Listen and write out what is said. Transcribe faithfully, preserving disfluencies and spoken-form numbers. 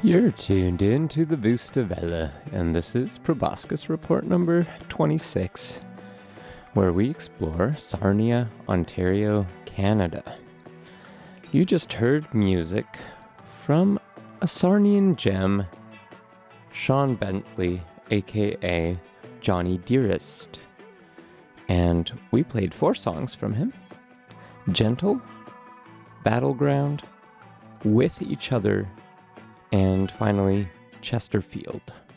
You're tuned in to the Vustavella, and this is Proboscis Report number twenty-six, where we explore Sarnia, Ontario, Canada. You just heard music from a Sarnian gem, Sean Bentley, aka Johnny Dearest. And we played four songs from him: Gentle, Battleground, With Each Other, and finally, Chesterfield.